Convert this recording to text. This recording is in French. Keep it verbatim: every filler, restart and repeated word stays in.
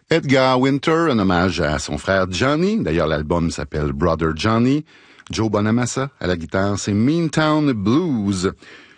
Edgar Winter, un hommage à son frère Johnny. D'ailleurs, l'album s'appelle Brother Johnny. Joe Bonamassa, à la guitare, c'est Mean Town Blues.